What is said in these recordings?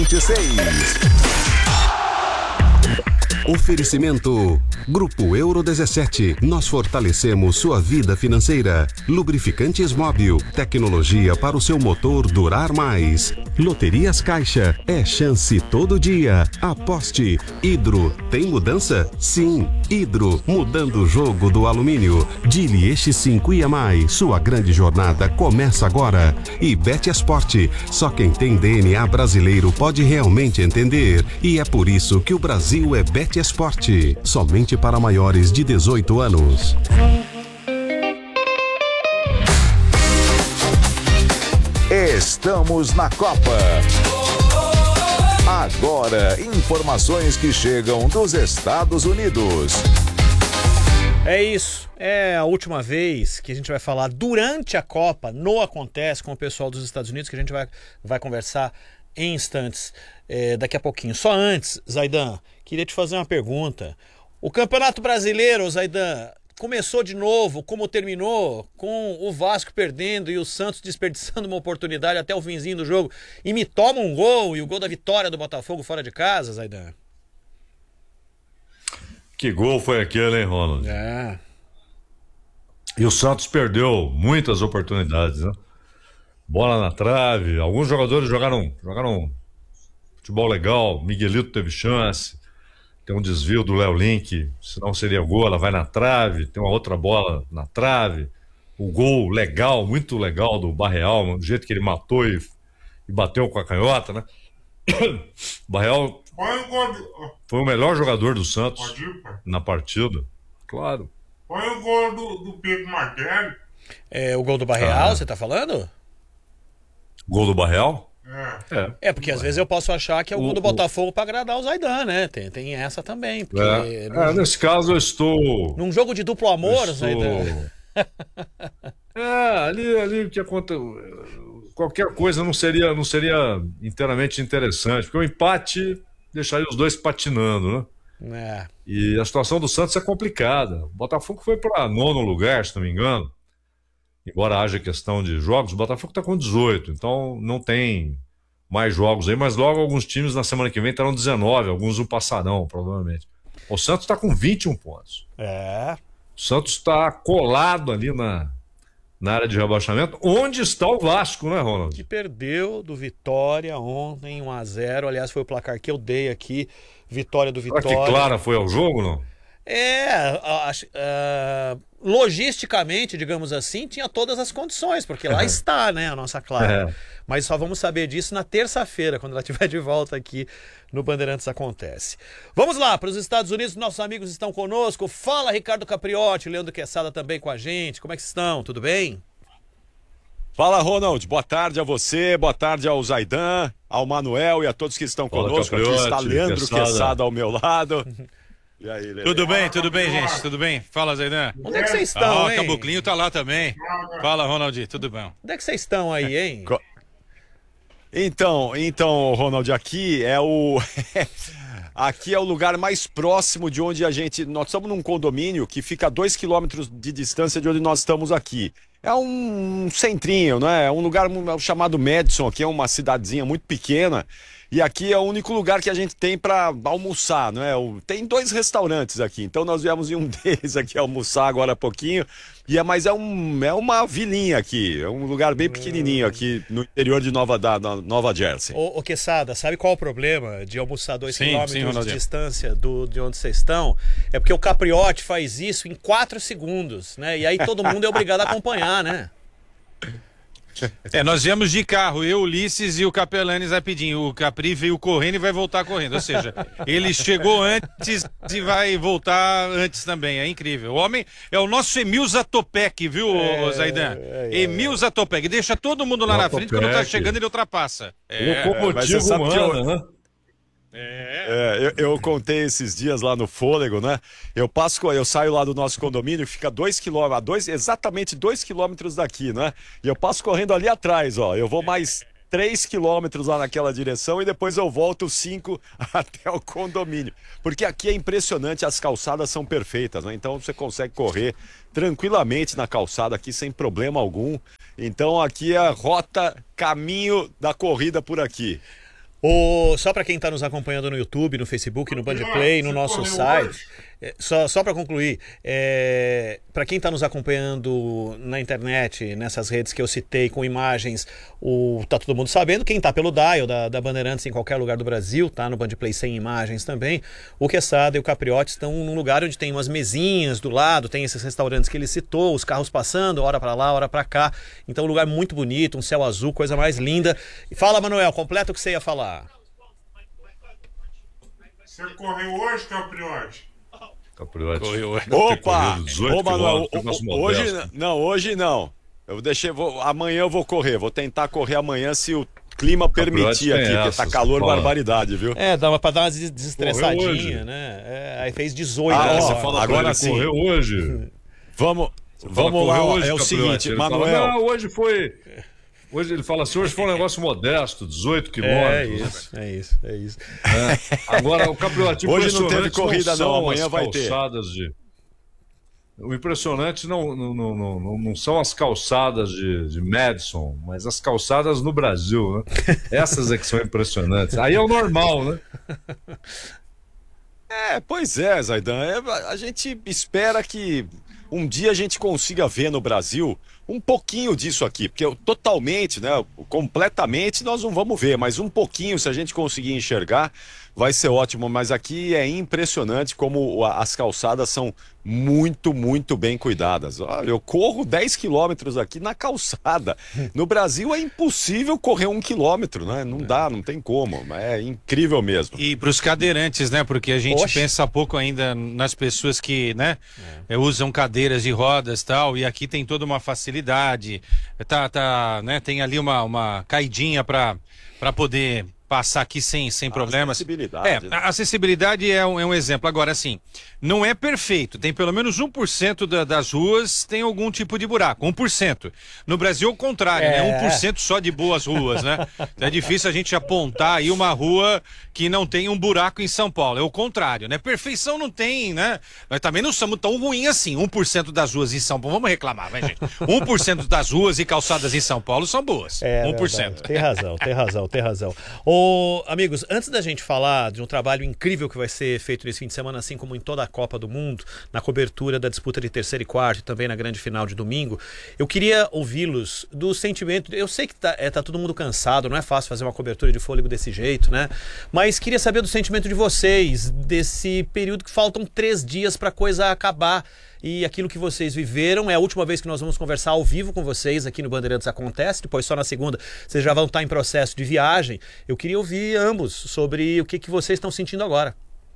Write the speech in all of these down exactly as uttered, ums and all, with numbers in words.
vinte e seis. Oferecimento Grupo Euro dezessete. Nós fortalecemos sua vida financeira. Lubrificantes Móbil. Tecnologia para o seu motor durar mais. Loterias Caixa. É chance todo dia. Aposte. Hidro. Tem mudança? Sim. Hidro. Mudando o jogo do alumínio. Dili Eixo cinco e mais. Sua grande jornada começa agora. E Bet Esporte. Só quem tem D N A brasileiro pode realmente entender. E é por isso que o Brasil é Bet Esporte. Somente para maiores de dezoito anos. Estamos na Copa. Agora, informações que chegam dos Estados Unidos. É isso, é a última vez que a gente vai falar durante a Copa, no Acontece, com o pessoal dos Estados Unidos, que a gente vai, vai conversar em instantes, é, daqui a pouquinho. Só antes, Zaidan, queria te fazer uma pergunta. O Campeonato Brasileiro, Zaidan, começou de novo, como terminou, com o Vasco perdendo e o Santos desperdiçando uma oportunidade até o finzinho do jogo, e me toma um gol, e o gol da vitória do Botafogo fora de casa, Zaidan? Que gol foi aquele, hein, Ronald? É. E o Santos perdeu muitas oportunidades, né? Bola na trave, alguns jogadores jogaram, jogaram futebol legal, Miguelito teve chance, tem um desvio do Léo Link, senão seria gol, ela vai na trave, tem uma outra bola na trave, o gol legal, muito legal do Barreal, do jeito que ele matou e, e bateu com a canhota, né? O Barreal foi o melhor jogador do Santos na partida, claro. Foi o gol do, do Pedro Martelli. É, o gol do Barreal, Ah. você tá falando? Gol do Barreal? É. É. É, porque às vezes eu posso achar que é o gol do Botafogo pra agradar o Zaidan, né? Tem, tem essa também. Porque É. num, É, nesse caso eu estou... num jogo de duplo amor, eu Zaidan. É, ali, ali o que acontece... Qualquer coisa não seria, não seria inteiramente interessante, porque o empate deixaria os dois patinando, né? É. E a situação do Santos é complicada. O Botafogo foi para nono lugar, se não me engano. Embora haja questão de jogos, o Botafogo está com dezoito, então não tem mais jogos aí, mas logo alguns times na semana que vem terão dezenove, alguns o passarão, provavelmente. O Santos está com vinte e um pontos. É. O Santos está colado ali na, na área de rebaixamento, onde está o Vasco, né, Ronald? Que perdeu do Vitória ontem, um a zero. Aliás, foi o placar que eu dei aqui. Vitória do Será Vitória. que Clara foi ao jogo, não? É, acho, uh, logisticamente, digamos assim, tinha todas as condições, porque lá está, né, a nossa Clara. É. Mas só vamos saber disso na terça-feira, quando ela estiver de volta aqui no Bandeirantes Acontece. Vamos lá, para os Estados Unidos, nossos amigos estão conosco. Fala, Ricardo Capriotti, Leandro Quesada também com a gente. Como é que estão? Tudo bem? Fala, Ronald. Boa tarde a você, boa tarde ao Zaidan, ao Manuel e a todos que estão Fala, conosco. Aqui Capriotti, está Leandro Quesada. Quesada ao meu lado. E aí, Leandro? Tudo bem, tudo bem, gente? Tudo bem? Fala, Zaidan. Onde é que vocês estão, Ah, o hein? Caboclinho tá lá também. Fala, Ronaldinho, tudo bem? Onde é que vocês estão aí, hein? Co- Então, então, Ronald, aqui é o aqui é o lugar mais próximo de onde a gente, nós estamos num condomínio que fica a dois quilômetros de distância de onde nós estamos aqui. É um centrinho, né? É um lugar chamado Madison, aqui é uma cidadezinha muito pequena. E aqui é o único lugar que a gente tem para almoçar, não é? Tem dois restaurantes aqui, então nós viemos em um deles aqui almoçar agora há pouquinho. E é, mas é, um, é uma vilinha aqui, é um lugar bem pequenininho aqui no interior de Nova, da, da Nova Jersey. Ô, ô Quesada, sabe qual é o problema de almoçar dois Sim, quilômetros sim, de Ronaldinho. distância do, de onde vocês estão? É porque o Capriotti faz isso em quatro segundos, né? E aí todo mundo é obrigado a acompanhar, né? É, nós viemos de carro, eu, Ulisses e o Capelanes rapidinho. O Capri veio correndo e vai voltar correndo. Ou seja, ele chegou antes e vai voltar antes também. É incrível. O homem é o nosso Emil Zatopek, viu, É, Zaidan? é, é. Emil Zatopek. Deixa todo mundo lá na frente, quando tá chegando ele ultrapassa. É, mas você Locomotivo sabe que eu- humana, né? É, eu, eu contei esses dias lá no Fôlego, né? Eu passo, co- eu saio lá do nosso condomínio, que fica dois quilômetros, a dois, exatamente dois quilômetros daqui, né? E eu passo correndo ali atrás, ó. Eu vou mais três quilômetros lá naquela direção e depois eu volto cinco até o condomínio. Porque aqui é impressionante, as calçadas são perfeitas, né? Então você consegue correr tranquilamente na calçada aqui sem problema algum. Então aqui é a rota, caminho da corrida por aqui. O, só para quem está nos acompanhando no YouTube, no Facebook, no Bandplay, no nosso site, é, só, só para concluir, é, para quem está nos acompanhando na internet, nessas redes que eu citei com imagens, o, tá todo mundo sabendo, quem está pelo dial da, da Bandeirantes em qualquer lugar do Brasil, tá no Bandplay sem imagens também, o Quesada e o Capriotti estão num lugar onde tem umas mesinhas do lado, tem esses restaurantes que ele citou, os carros passando, hora para lá, hora para cá, então um lugar muito bonito, um céu azul, coisa mais linda. Fala, Manuel, completa o que você ia falar. Você correu hoje, Capriotti? Capriotti. Correu hoje. Opa! dezoito Ô, Manuel, quilômetros, o- o- hoje não, hoje não. Eu deixei, vou, amanhã eu vou correr. Vou tentar correr amanhã se o clima permitir aqui, porque tá calor barbaridade, viu? É, dá pra dar uma des- Correu desestressadinha, hoje. né? É, aí fez dezoito. Ah, né? ó, Você fala pra agora ele, sim. correu hoje. Vamos, Fala, vamos lá. correu ó, hoje, é o Capriotti. seguinte, Ele fala, Manuel. não, hoje foi. Hoje ele fala assim, hoje foi um negócio modesto, dezoito É quilômetros. isso, é isso, é isso. É. Agora, o Capriotti, Hoje não teve impressionante corrida, são não, amanhã as vai ter. calçadas de... O impressionante não, não, não, não, não são as calçadas de, de Madison, mas as calçadas no Brasil, né? Essas é que são impressionantes. Aí é o normal, né? É, pois é, Zaidan. É, a gente espera que um dia a gente consiga ver no Brasil um pouquinho disso aqui, porque totalmente, né, completamente nós não vamos ver, mas um pouquinho, se a gente conseguir enxergar, vai ser ótimo. Mas aqui é impressionante como a- as calçadas são muito, muito bem cuidadas. Olha, eu corro dez quilômetros aqui na calçada. No Brasil é impossível correr um quilômetro, né? Não dá, não tem como. É incrível mesmo. E para os cadeirantes, né? Porque a gente Oxe. pensa pouco ainda nas pessoas que, né, eh, usam cadeiras de rodas e tal, e aqui tem toda uma facilidade, tá, tá, né? Tem ali uma, uma caidinha para para poder passar aqui sem, sem problemas. acessibilidade, É, né? a acessibilidade é um, é um exemplo. Agora, assim, não é perfeito. Tem pelo menos um por cento da, das ruas tem algum tipo de buraco. um por cento. No Brasil, é o contrário, É. né? um por cento só de boas ruas, né? É difícil a gente apontar aí uma rua que não tem um buraco em São Paulo. É o contrário, né? Perfeição não tem, né? Nós também não somos tão ruins assim. um por cento das ruas em São Paulo, vamos reclamar, vai, gente? um por cento das ruas e calçadas em São Paulo são boas. É, um por cento. verdade. Tem razão, tem razão, tem razão. Ô, amigos, antes da gente falar de um trabalho incrível que vai ser feito nesse fim de semana, assim como em toda a Copa do Mundo, na cobertura da disputa de terceiro e quarto e também na grande final de domingo, eu queria ouvi-los do sentimento. Eu sei que tá, é, tá todo mundo cansado, não é fácil fazer uma cobertura de fôlego desse jeito, né? Mas queria saber do sentimento de vocês, desse período que faltam três dias para a coisa acabar. E aquilo que vocês viveram é a última vez que nós vamos conversar ao vivo com vocês aqui no Bandeirantes Acontece, depois só na segunda vocês já vão estar em processo de viagem. Eu queria ouvir ambos sobre o que, que vocês estão sentindo agora.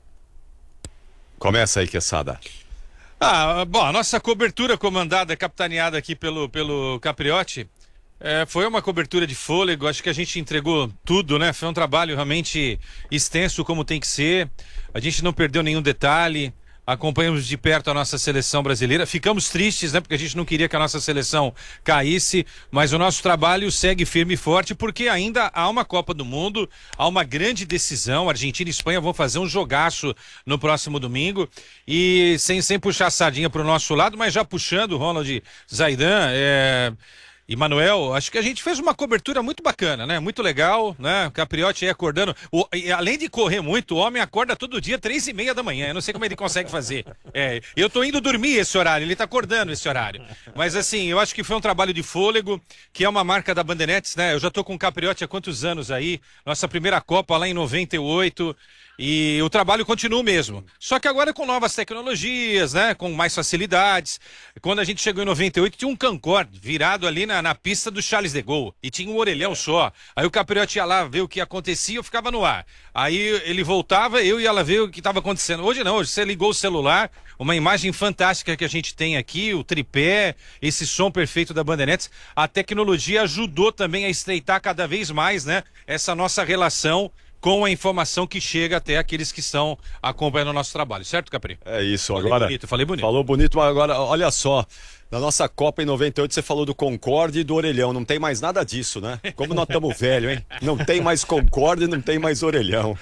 Começa aí, Quesada. Ah, bom, a nossa cobertura comandada, capitaneada aqui pelo, pelo Capriotti, é, foi uma cobertura de fôlego. Acho que a gente entregou tudo, né? Foi um trabalho realmente extenso, como tem que ser. A gente não perdeu nenhum detalhe. Acompanhamos de perto a nossa seleção brasileira. Ficamos tristes, né? Porque a gente não queria que a nossa seleção caísse, mas o nosso trabalho segue firme e forte, porque ainda há uma Copa do Mundo, há uma grande decisão. Argentina e Espanha vão fazer um jogaço no próximo domingo. E sem, sem puxar a sardinha para o nosso lado, mas já puxando, Ronald, Zaidan, é... e Manuel, acho que a gente fez uma cobertura muito bacana, né? Muito legal, né? O Capriotti aí acordando. O, e além de correr muito, o homem acorda todo dia, três e meia da manhã. Eu não sei como ele consegue fazer. É, eu tô indo dormir esse horário, ele tá acordando esse horário. Mas assim, eu acho que foi um trabalho de fôlego, que é uma marca da Bandeirantes, né? Eu já tô com o Capriotti há quantos anos aí? Nossa primeira Copa lá em noventa e oito. E o trabalho continua o mesmo. Só que agora com novas tecnologias, né? Com mais facilidades. Quando a gente chegou em noventa e oito, tinha um Concorde virado ali na, na pista do Charles de Gaulle. E tinha um orelhão só. Aí o Capriotti ia lá ver o que acontecia, eu ficava no ar. Aí ele voltava, eu ia lá ver o que estava acontecendo. Hoje não, hoje você ligou o celular, uma imagem fantástica que a gente tem aqui, o tripé, esse som perfeito da Bandeirantes. A tecnologia ajudou também a estreitar cada vez mais, né? Essa nossa relação com a informação que chega até aqueles que estão acompanhando o nosso trabalho, certo, Capri? É isso, Falei agora. bonito, falei bonito. Falou bonito, mas agora, olha só. Na nossa Copa em noventa e oito, você falou do Concorde e do orelhão. Não tem mais nada disso, né? Como nós estamos velhos, hein? Não tem mais Concorde e não tem mais orelhão.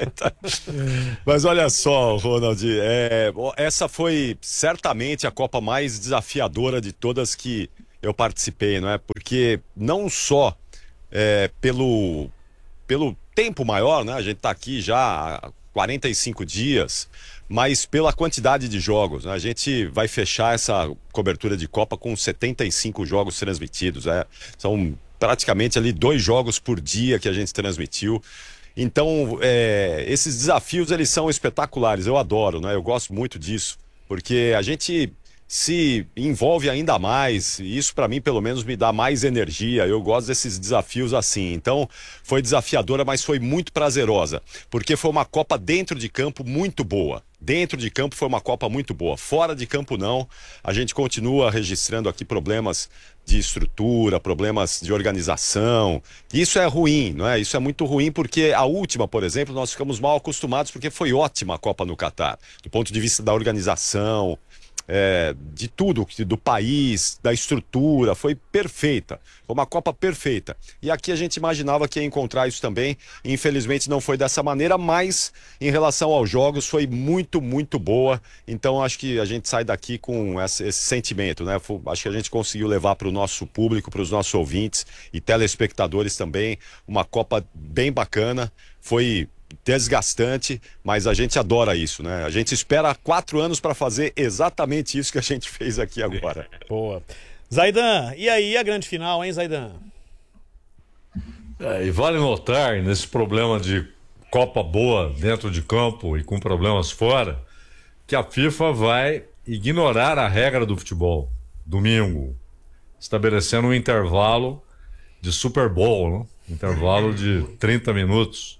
Mas olha só, Ronald, é, essa foi certamente a Copa mais desafiadora de todas que eu participei, não é? Porque não só é, pelo, pelo tempo maior, né? A gente está aqui já há quarenta e cinco dias, mas pela quantidade de jogos, né? A gente vai fechar essa cobertura de Copa com setenta e cinco jogos transmitidos. Né? São praticamente ali dois jogos por dia que a gente transmitiu. Então, é, esses desafios, eles são espetaculares. Eu adoro, né? Eu gosto muito disso, porque a gente se envolve ainda mais, e isso para mim pelo menos me dá mais energia. Eu gosto desses desafios assim. Então foi desafiadora, mas foi muito prazerosa, porque foi uma Copa dentro de campo muito boa. Dentro de campo foi uma Copa muito boa, fora de campo não. A gente continua registrando aqui problemas de estrutura, problemas de organização. Isso é ruim, não é? Isso é muito ruim, porque a última, por exemplo, nós ficamos mal acostumados, porque foi ótima a Copa no Catar, do ponto de vista da organização, É, de tudo, do país, da estrutura, foi perfeita, foi uma Copa perfeita. E aqui a gente imaginava que ia encontrar isso também, infelizmente não foi dessa maneira, mas em relação aos jogos foi muito, muito boa. Então acho que a gente sai daqui com esse, esse sentimento, né? Acho que a gente conseguiu levar para o nosso público, para os nossos ouvintes e telespectadores também, uma Copa bem bacana. Foi desgastante, mas a gente adora isso, né? A gente espera quatro anos para fazer exatamente isso que a gente fez aqui agora. Boa. Zaidan, e aí a grande final, hein, Zaidan? É, e vale notar, nesse problema de Copa boa dentro de campo e com problemas fora, que a FIFA vai ignorar a regra do futebol, domingo, estabelecendo um intervalo de Super Bowl, né? Intervalo de trinta minutos.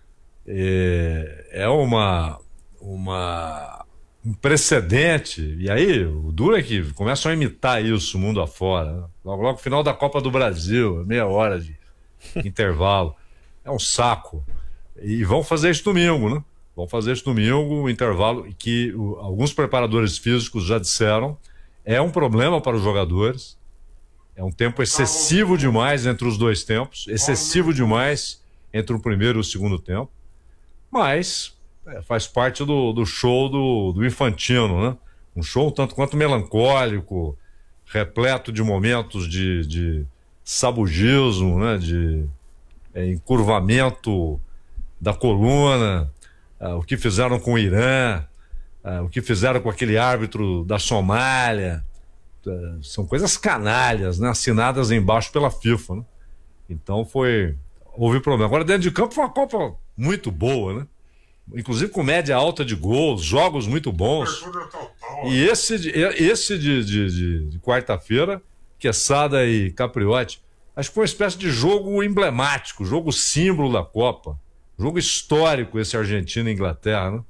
É uma, uma, um precedente, e aí o duro é que começam a imitar isso mundo afora, né? Logo, logo final da Copa do Brasil, meia hora de intervalo, é um saco. E vão fazer isso domingo, né? Vão fazer isso domingo, o intervalo que o, alguns preparadores físicos já disseram, é um problema para os jogadores, é um tempo excessivo demais entre os dois tempos, excessivo demais entre o primeiro e o segundo tempo. Mas é, faz parte do, do show do, do Infantino, né? Um show tanto quanto melancólico, repleto de momentos de, de sabugismo, né? De é, encurvamento da coluna, é, o que fizeram com o Irã, é, o que fizeram com aquele árbitro da Somália. É, são coisas canalhas, né? Assinadas embaixo pela FIFA, né? Então foi... houve problema. Agora, dentro de campo foi uma Copa muito boa, né? Inclusive com média alta de gols, jogos muito bons. E esse, esse de, de, de, de quarta-feira, Quesada e Capriotti, acho que foi uma espécie de jogo emblemático, jogo símbolo da Copa. Jogo histórico esse Argentina e Inglaterra, né?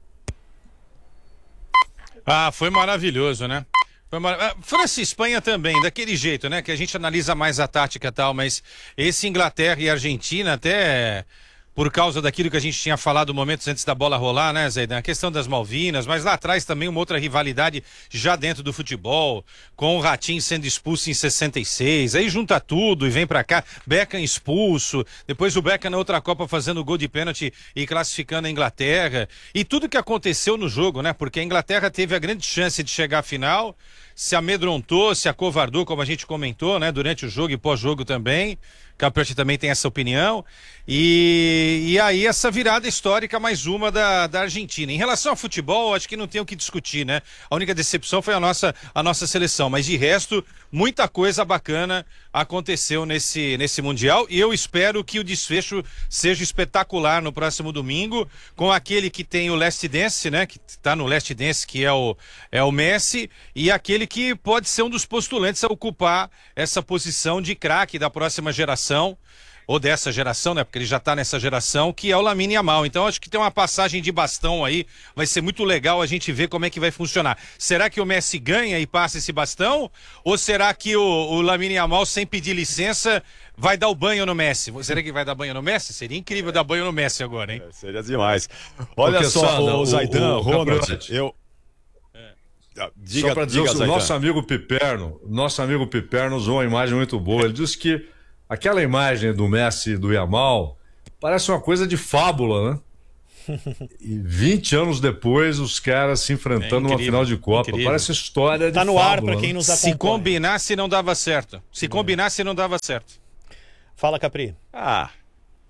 Ah, foi maravilhoso, né? Foi mar... França e Espanha também, daquele jeito, né? Que a gente analisa mais a tática e tal, mas esse Inglaterra e Argentina até... por causa daquilo que a gente tinha falado momentos antes da bola rolar, né, Zaidan? A questão das Malvinas, mas lá atrás também uma outra rivalidade já dentro do futebol, com o Ratinho sendo expulso em sessenta e seis, aí junta tudo e vem pra cá, Beckham expulso, depois o Beckham na outra Copa fazendo gol de pênalti e classificando a Inglaterra, e tudo que aconteceu no jogo, né, porque a Inglaterra teve a grande chance de chegar à final, se amedrontou, se acovardou, como a gente comentou, né, durante o jogo e pós-jogo também. Capriotti também tem essa opinião. E, e aí essa virada histórica, mais uma da, da Argentina. Em relação ao futebol, acho que não tem o que discutir, né? A única decepção foi a nossa, a nossa seleção, mas de resto, muita coisa bacana aconteceu nesse, nesse Mundial, e eu espero que o desfecho seja espetacular no próximo domingo, com aquele que tem o Last Dance, né? Que tá no Last Dance, que é o, é o Messi, e aquele que pode ser um dos postulantes a ocupar essa posição de craque da próxima geração, ou dessa geração, né? Porque ele já tá nessa geração, que é o Lamine Yamal. Então acho que tem uma passagem de bastão aí, vai ser muito legal a gente ver como é que vai funcionar. Será que o Messi ganha e passa esse bastão? Ou será que o, o Lamine Yamal, sem pedir licença, vai dar o banho no Messi? Será que vai dar banho no Messi? Seria incrível dar banho no Messi agora, hein? É, seria demais. Olha Porque só, só, o, o, Zaidan, o, o Ronald, eu... Diga, Só para dizer, diga, o nosso amigo Piperno, nosso amigo Piperno usou uma imagem muito boa. Ele disse que aquela imagem do Messi e do Yamal parece uma coisa de fábula, né? E vinte anos depois, os caras se enfrentando é incrível, numa final de Copa. Incrível. Parece história de tá no fábula, ar para quem nos acompanha. Se combinasse, não dava certo. Se combinasse, não dava certo. Fala, Capri. Ah,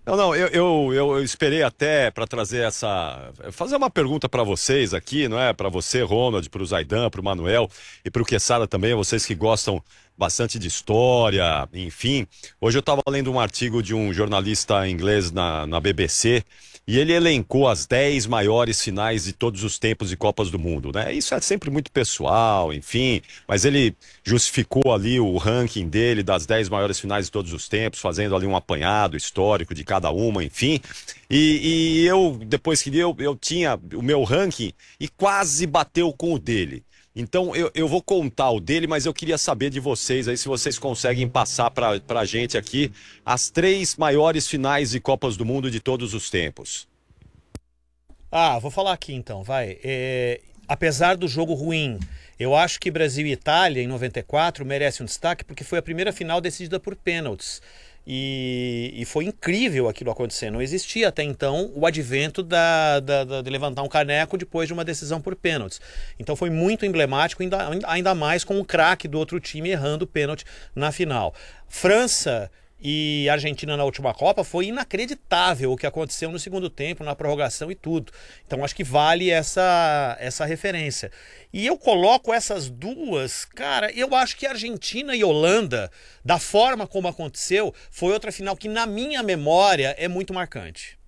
Não, não, eu, eu, eu esperei até para trazer essa. Fazer uma pergunta para vocês aqui, não é? Para você, Ronald, para o Zaidan, para o Manuel e para o Quesada também, vocês que gostam bastante de história, enfim. Hoje eu estava lendo um artigo de um jornalista inglês na, na B B C e ele elencou as dez maiores finais de todos os tempos de Copas do Mundo, né? Isso é sempre muito pessoal, enfim, mas ele justificou ali o ranking dele das dez maiores finais de todos os tempos, fazendo ali um apanhado histórico de cada uma, enfim. E, e eu, depois que eu, eu tinha o meu ranking e quase bateu com o dele. Então eu, eu vou contar o dele, mas eu queria saber de vocês aí se vocês conseguem passar para a gente aqui as três maiores finais de Copas do Mundo de todos os tempos. Ah, vou falar aqui então, vai. É, apesar do jogo ruim, eu acho que Brasil e Itália em noventa e quatro merece um destaque porque foi a primeira final decidida por pênaltis. E, e foi incrível aquilo acontecer. Não existia até então o advento da, da, da, de levantar um caneco depois de uma decisão por pênaltis. Então foi muito emblemático, ainda, ainda mais com o craque do outro time errando o pênalti na final. França e Argentina na última Copa foi inacreditável o que aconteceu no segundo tempo, na prorrogação e tudo. Então acho que vale essa, essa referência. E eu coloco essas duas, cara, eu acho que Argentina e Holanda, da forma como aconteceu, foi outra final que na minha memória é muito marcante.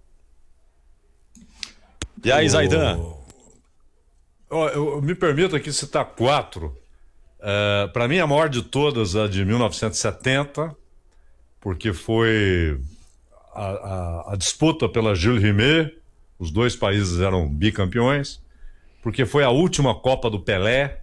E aí, Zaidan? Eu, eu, eu me permito aqui citar quatro. Uh, Para mim, a maior de todas, a de mil novecentos e setenta, porque foi a, a, a disputa pela Jules Rimet, os dois países eram bicampeões, porque foi a última Copa do Pelé,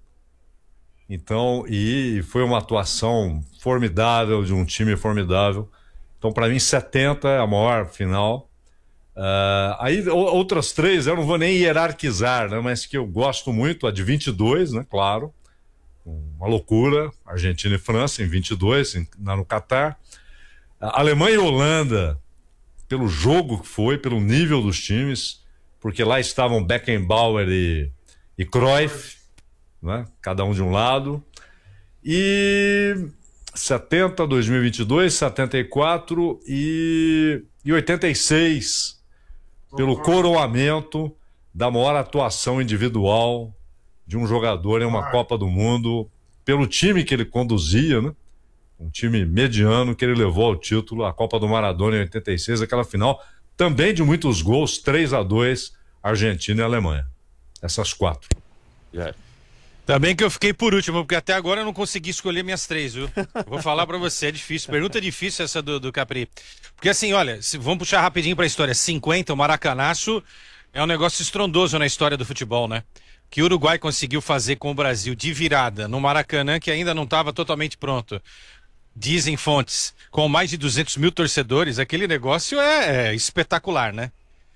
então, e foi uma atuação formidável, de um time formidável. Então, para mim, setenta é a maior final. Uh, aí, outras três, eu não vou nem hierarquizar, né, mas que eu gosto muito, a de vinte e dois, né, claro, uma loucura, Argentina e França em vinte e dois, em, no Catar. Alemanha e Holanda, pelo jogo que foi, pelo nível dos times, porque lá estavam Beckenbauer e, e Cruyff, né? Cada um de um lado. E setenta, dois mil e vinte e dois, setenta e quatro e, e oitenta e seis, pelo coroamento da maior atuação individual de um jogador em uma Copa do Mundo, pelo time que ele conduzia, né? Um time mediano que ele levou ao título, a Copa do Maradona em oitenta e seis, aquela final, também de muitos gols, três a dois, Argentina e Alemanha. Essas quatro. Yeah. Também que eu fiquei por último, porque até agora eu não consegui escolher minhas três, viu? Vou falar pra você, é difícil. Pergunta difícil essa do, do Capri. Porque assim, olha, se, vamos puxar rapidinho pra história. cinquenta, o Maracanaço é um negócio estrondoso na história do futebol, né? Que o Uruguai conseguiu fazer com o Brasil de virada no Maracanã, que ainda não estava totalmente pronto. Dizem fontes, com mais de duzentos mil torcedores, aquele negócio é, é espetacular, né?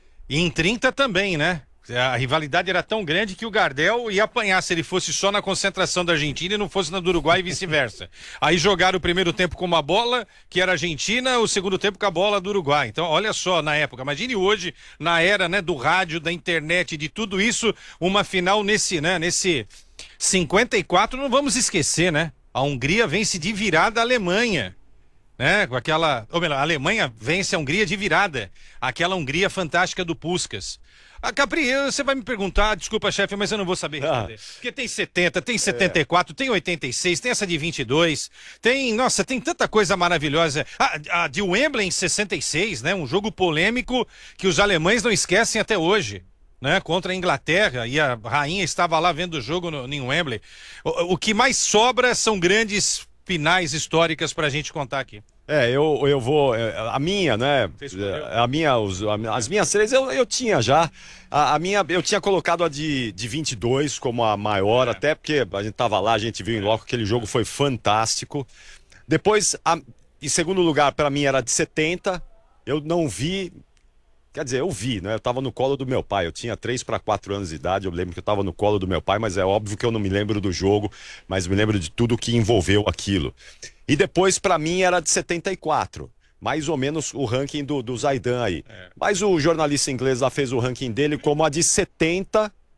E em trinta também, né? A rivalidade era tão grande que o Gardel ia apanhar se ele fosse só na concentração da Argentina e não fosse na do Uruguai e vice-versa. Aí jogaram o primeiro tempo com uma bola, que era Argentina, o segundo tempo com a bola do Uruguai. Então, olha só, na época, imagine hoje, na era, né, do rádio, da internet, de tudo isso, uma final nesse, né, nesse cinquenta e quatro, não vamos esquecer, né? A Hungria vence de virada a Alemanha, né? Com aquela, ou melhor, a Alemanha vence a Hungria de virada, aquela Hungria fantástica do Puskás. Ah, Capri, você vai me perguntar, desculpa, chefe, mas eu não vou saber responder. Ah. Porque tem setenta, tem setenta e quatro, é. Tem oitenta e seis, tem essa de vinte e dois, tem, nossa, tem tanta coisa maravilhosa. Ah, a de Wembley em sessenta e seis, né? Um jogo polêmico que os alemães não esquecem até hoje. Né, contra a Inglaterra, e a rainha estava lá vendo o jogo no, no Wembley. O, o que mais sobra são grandes finais históricas para a gente contar aqui. É, eu, eu vou. A minha, né? A minha, os, as minhas três eu, eu tinha já. A, a minha, eu tinha colocado a de, de vinte e dois como a maior, é. Até porque a gente tava lá, a gente viu em loco, aquele jogo foi fantástico. Depois, a, em segundo lugar, para mim era de setenta. Eu não vi. Quer dizer, eu vi, né? Eu tava no colo do meu pai, eu tinha três para quatro anos de idade, eu lembro que eu tava no colo do meu pai, mas é óbvio que eu não me lembro do jogo, mas me lembro de tudo que envolveu aquilo. E depois, para mim, era de setenta e quatro, mais ou menos o ranking do, do Zaidan aí. É. Mas o jornalista inglês lá fez o ranking dele como a de setenta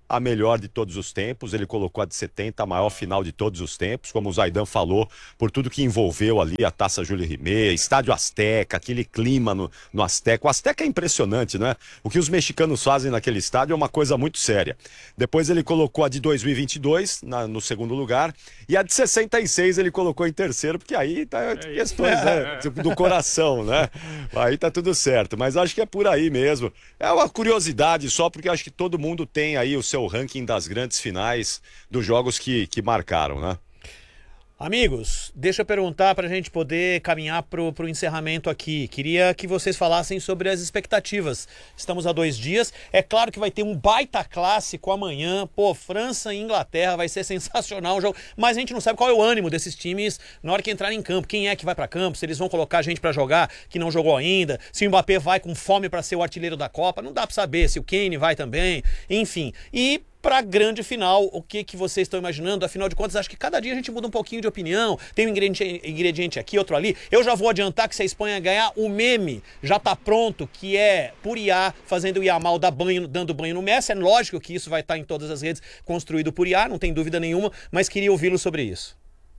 a melhor de todos os tempos, ele colocou a de setenta, a maior final de todos os tempos, como o Zaidan falou, por tudo que envolveu ali a Taça Júlio Rimet, Estádio Azteca, aquele clima no, no Azteca. O Azteca é impressionante, né? O que os mexicanos fazem naquele estádio é uma coisa muito séria. Depois ele colocou a de dois mil e vinte e dois na, no segundo lugar, e a de sessenta e seis ele colocou em terceiro, porque aí tá é questões né, do coração, né? Aí tá tudo certo, mas acho que é por aí mesmo. É uma curiosidade só, porque acho que todo mundo tem aí o seu ranking das grandes finais dos jogos que, que marcaram, né? Amigos, deixa eu perguntar para a gente poder caminhar para o encerramento aqui. Queria que vocês falassem sobre as expectativas. Estamos a dois dias. É claro que vai ter um baita clássico amanhã. Pô, França e Inglaterra vai ser sensacional o jogo. Mas a gente não sabe qual é o ânimo desses times na hora que entrarem em campo. Quem é que vai para campo? Se eles vão colocar gente para jogar que não jogou ainda. Se o Mbappé vai com fome para ser o artilheiro da Copa. Não dá para saber se o Kane vai também. Enfim. E para a grande final, o que, que vocês estão imaginando? Afinal de contas, acho que cada dia a gente muda um pouquinho de opinião. Tem um ingrediente, ingrediente aqui, outro ali. Eu já vou adiantar que se a Espanha ganhar, o meme já está pronto, que é Puriá fazendo o Yamal dar banho, dando banho no Messi. É lógico que isso vai estar em todas as redes, construído por I A, não tem dúvida nenhuma, mas queria ouvi-lo sobre isso.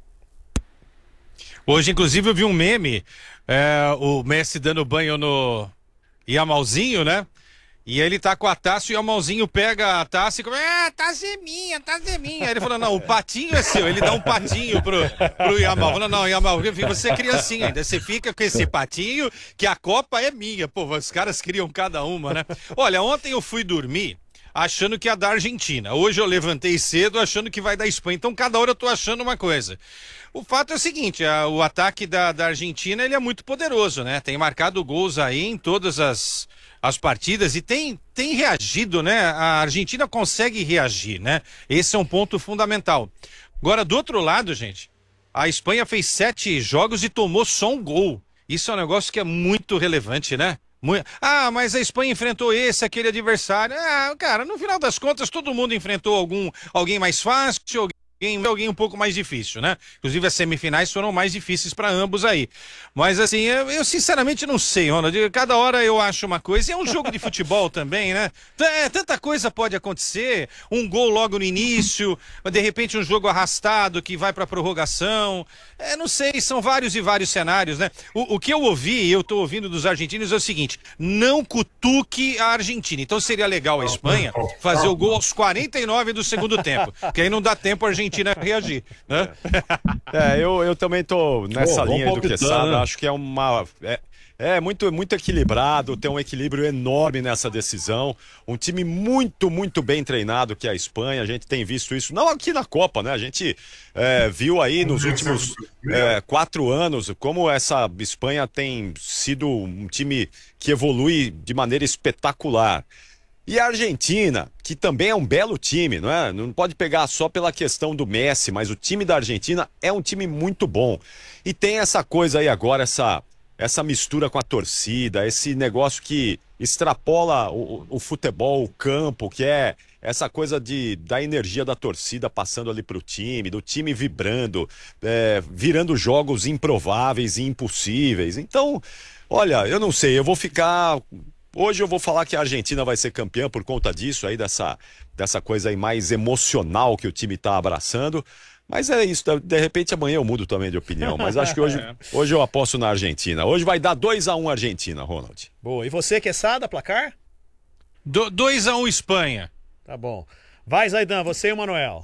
Hoje, inclusive, eu vi um meme, é, o Messi dando banho no Yamalzinho, né? E ele tá com a taça e o Yamalzinho pega a taça e começa, ah, a taça é minha, a taça é minha. Aí ele falou, não, o patinho é seu. Ele dá um patinho pro, pro Yamal. Falou, não, Yamal, você é criancinha ainda, você fica com esse patinho que a Copa é minha. Pô, os caras criam cada uma, né? Olha, ontem eu fui dormir achando que ia dar Argentina. Hoje eu levantei cedo achando que vai dar Espanha. Então cada hora eu tô achando uma coisa. O fato é o seguinte, a, o ataque da, da Argentina, ele é muito poderoso, né? Tem marcado gols aí em todas as... as partidas e tem, tem reagido, né? A Argentina consegue reagir, né? Esse é um ponto fundamental. Agora, do outro lado, gente, a Espanha fez sete jogos e tomou só um gol. Isso é um negócio que é muito relevante, né? Muito... Ah, mas a Espanha enfrentou esse, aquele adversário. Ah, cara, no final das contas, todo mundo enfrentou algum, alguém mais fácil, alguém... alguém um pouco mais difícil, né? Inclusive as semifinais foram mais difíceis para ambos aí. Mas assim, eu, eu sinceramente não sei, Ronald. Cada hora eu acho uma coisa. E é um jogo de futebol também, né? É, tanta coisa pode acontecer. Um gol logo no início, de repente um jogo arrastado que vai para prorrogação. É, não sei, são vários e vários cenários, né? O, o que eu ouvi, e eu tô ouvindo dos argentinos, é o seguinte: não cutuque a Argentina. Então seria legal a Espanha fazer o gol aos quarenta e nove do segundo tempo, que aí não dá tempo a Argentina reagir, né? É, eu, eu também tô nessa Pô, linha do Quesada, né? acho que é uma... É... É muito, muito equilibrado, tem um equilíbrio enorme nessa decisão. Um time muito, muito bem treinado que é a Espanha. A gente tem visto isso, não aqui na Copa, né? A gente é, viu aí nos últimos é, quatro anos como essa Espanha tem sido um time que evolui de maneira espetacular. E a Argentina, que também é um belo time, não é? Não pode pegar só pela questão do Messi, mas o time da Argentina é um time muito bom. E tem essa coisa aí agora, essa... essa mistura com a torcida, esse negócio que extrapola o, o futebol, o campo, que é essa coisa de, da energia da torcida passando ali pro time, do time vibrando, é, virando jogos improváveis e impossíveis. Então, olha, eu não sei, eu vou ficar... Hoje eu vou falar que a Argentina vai ser campeã por conta disso aí, dessa, dessa coisa aí mais emocional que o time tá abraçando. Mas é isso, de repente amanhã eu mudo também de opinião, mas acho que hoje, hoje eu aposto na Argentina. Hoje vai dar dois a um Argentina, Ronald. Boa, e você, Quesada, placar? dois a um Espanha. Tá bom. Vai, Zaidan, você e o Manuel.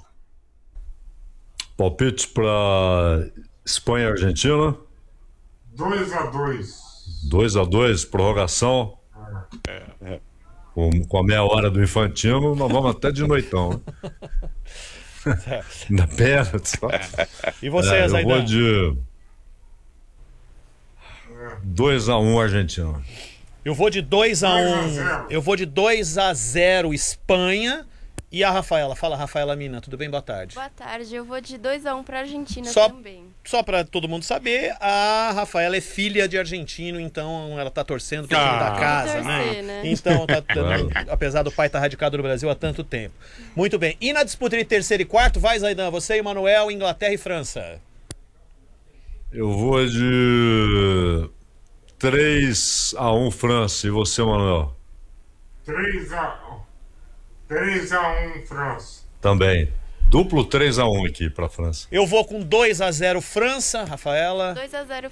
Palpite para Espanha e Argentina. dois a dois. dois a dois, prorrogação. É. Com, com a meia hora do Infantino, nós vamos até de noitão. Né? Na pênalti. E você, é, Zaidan? Eu vou de dois a um Argentina. Eu vou de dois a um. Eu vou de dois a zero Espanha. E a Rafaela? Fala, Rafaela Mina, tudo bem? Boa tarde. Boa tarde, eu vou de dois a um para a Argentina só, também. Só para todo mundo saber, a Rafaela é filha de argentino, então ela tá torcendo pro time Ah, da casa, torcer, né? né? Então, tá, tá, apesar do pai estar tá radicado no Brasil há tanto tempo. Muito bem. E na disputa de terceiro e quarto, vai, Zaidan, você e Manuel, Inglaterra e França. Eu vou de três a um França. E você, Manuel? três a três a um França. Também. Duplo três a um aqui para a França. Eu vou com dois a zero França, Rafaela. dois a zero